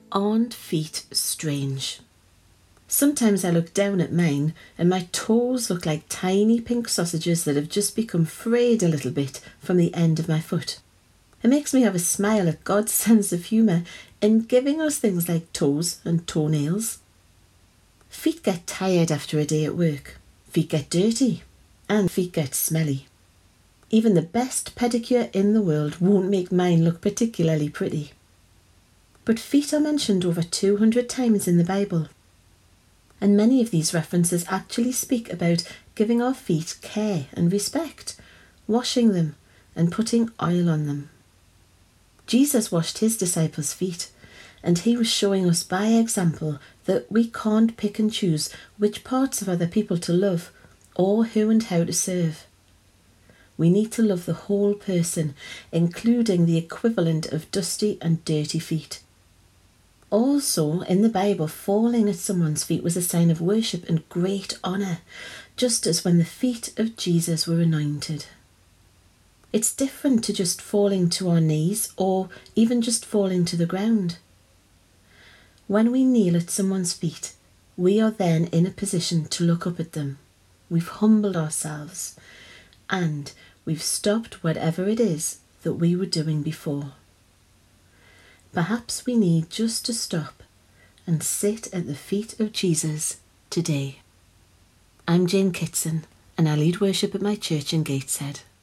Aren't feet strange? Sometimes I look down at mine and my toes look like tiny pink sausages that have just become frayed a little bit from the end of my foot. It makes me have a smile at God's sense of humour in giving us things like toes and toenails. Feet get tired after a day at work. Feet get dirty. And feet get smelly. Even the best pedicure in the world won't make mine look particularly pretty. But feet are mentioned over 200 times in the Bible. And many of these references actually speak about giving our feet care and respect, washing them and putting oil on them. Jesus washed his disciples' feet, and he was showing us by example that we can't pick and choose which parts of other people to love or who and how to serve. We need to love the whole person, including the equivalent of dusty and dirty feet. Also, in the Bible, falling at someone's feet was a sign of worship and great honour, just as when the feet of Jesus were anointed. It's different to just falling to our knees or even just falling to the ground. When we kneel at someone's feet, we are then in a position to look up at them. We've humbled ourselves and we've stopped whatever it is that we were doing before. Perhaps we need just to stop and sit at the feet of Jesus today. I'm Jane Kitson and I lead worship at my church in Gateshead.